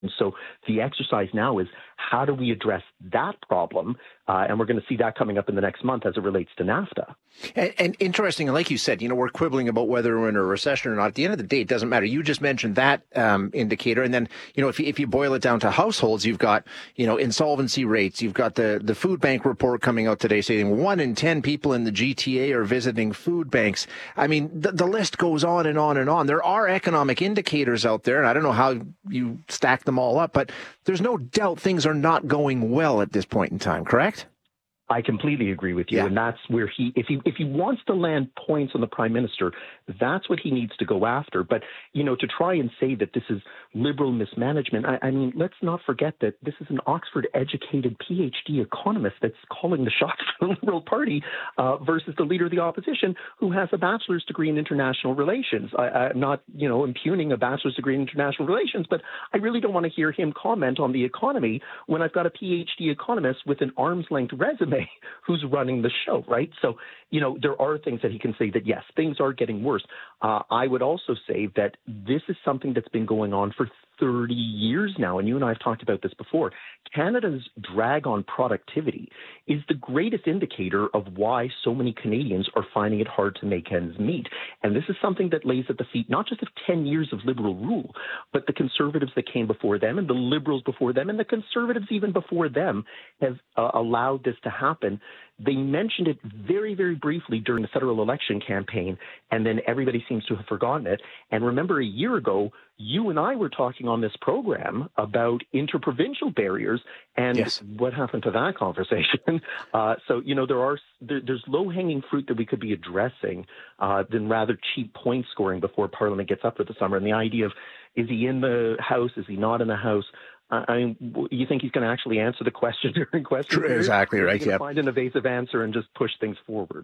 And so the exercise now is, how do we address that problem? And we're going to see that coming up in the next month as it relates to NAFTA. And interesting, and like you said, we're quibbling about whether we're in a recession or not. At the end of the day, it doesn't matter. You just mentioned that indicator. And then, if you boil it down to households, you've got, insolvency rates. You've got the food bank report coming out today saying 1 in 10 people in the GTA are visiting food banks. I mean, the list goes on and on and on. There are economic indicators out there, and I don't know how you stack them all up, but there's no doubt things are not going well at this point in time, correct? I completely agree with you. Yeah. And that's where if he wants to land points on the prime minister, that's what he needs to go after. But, to try and say that this is liberal mismanagement, I mean, let's not forget that this is an Oxford-educated PhD economist that's calling the shots for the Liberal Party versus the leader of the opposition who has a bachelor's degree in international relations. I'm not, impugning a bachelor's degree in international relations, but I really don't want to hear him comment on the economy when I've got a PhD economist with an arm's length resume who's running the show, right? So, there are things that he can say that, yes, things are getting worse. I would also say that this is something that's been going on for 30 years now, and you and I have talked about this before. Canada's drag on productivity is the greatest indicator of why so many Canadians are finding it hard to make ends meet. And this is something that lays at the feet not just of 10 years of Liberal rule, but the Conservatives that came before them and the Liberals before them and the Conservatives even before them have allowed this to happen. They mentioned it very, very briefly during the federal election campaign, and then everybody seems to have forgotten it. And remember, a year ago, you and I were talking on this program about interprovincial barriers, and yes, what happened to that conversation? So, there's low-hanging fruit that we could be addressing than rather cheap point scoring before Parliament gets up for the summer. And the idea of, is he in the House? Is he not in the House? I mean, you think he's going to actually answer the question during question period? Exactly right. Yeah. Find an evasive answer and just push things forward.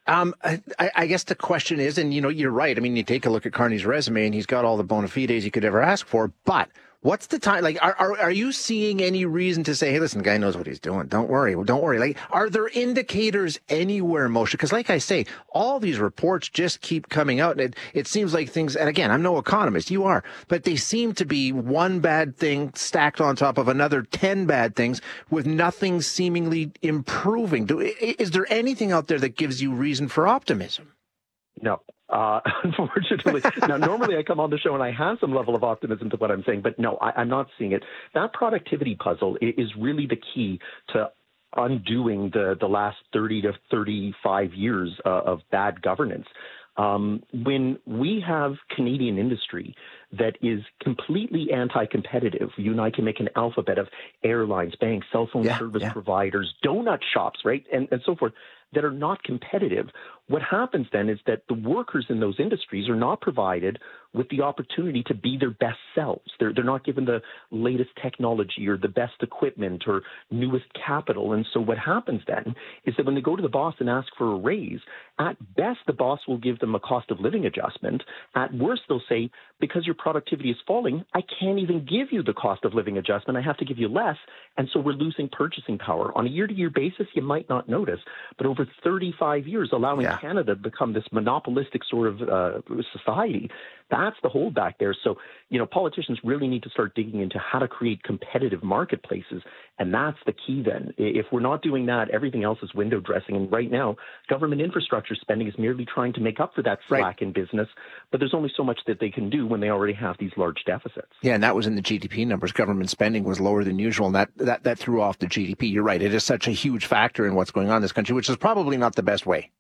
I guess the question is, and you're right. I mean, you take a look at Carney's resume, and he's got all the bona fides you could ever ask for. But what's the time? Like, are you seeing any reason to say, hey, listen, the guy knows what he's doing. Don't worry. Like, are there indicators anywhere, Moshe? Because like I say, all these reports just keep coming out. And it seems like things, and again, I'm no economist, you are, but they seem to be one bad thing stacked on top of another 10 bad things with nothing seemingly improving. Is there anything out there that gives you reason for optimism? No. Unfortunately. Now, normally I come on the show and I have some level of optimism to what I'm saying, but no, I'm not seeing it. That productivity puzzle is really the key to undoing the last 30 to 35 years of bad governance. When we have Canadian industry that is completely anti-competitive, you and I can make an alphabet of airlines, banks, cell phone service providers, donut shops, right, and so forth, that are not competitive. What happens then is that the workers in those industries are not provided with the opportunity to be their best selves. They're not given the latest technology or the best equipment or newest capital. And so what happens then is that when they go to the boss and ask for a raise, at best the boss will give them a cost of living adjustment. At worst, they'll say, because your productivity is falling, I can't even give you the cost of living adjustment. I have to give you less. And so we're losing purchasing power. On a year-to-year basis, you might not notice, but over 35 years, allowing Canada to become this monopolistic sort of society, that's the holdback there. So, politicians really need to start digging into how to create competitive marketplaces. And that's the key then. If we're not doing that, everything else is window dressing. And right now, government infrastructure spending is merely trying to make up for that slack in business. But there's only so much that they can do when they already have these large deficits. Yeah, and that was in the GDP numbers. Government spending was lower than usual, and that threw off the GDP. You're right. It is such a huge factor in what's going on in this country, which is probably not the best way.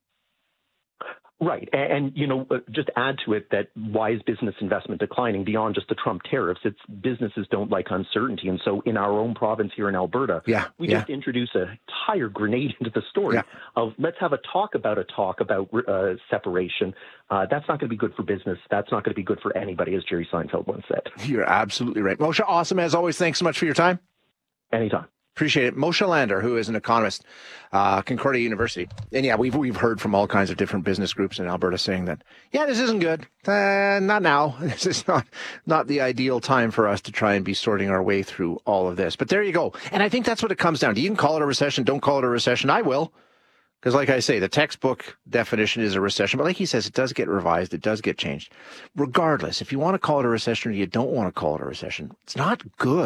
Right. And, just add to it that why is business investment declining beyond just the Trump tariffs? It's businesses don't like uncertainty. And so in our own province here in Alberta, we just introduce an entire grenade into the story of let's have a talk about separation. That's not going to be good for business. That's not going to be good for anybody, as Jerry Seinfeld once said. You're absolutely right. Moshe, awesome as always. Thanks so much for your time. Anytime. Appreciate it. Moshe Lander, who is an economist, Concordia University. And we've heard from all kinds of different business groups in Alberta saying that, this isn't good. Not now. This is not the ideal time for us to try and be sorting our way through all of this. But there you go. And I think that's what it comes down to. You can call it a recession. Don't call it a recession. I will. Because like I say, the textbook definition is a recession, but like he says, it does get revised, it does get changed. Regardless, if you want to call it a recession or you don't want to call it a recession, it's not good.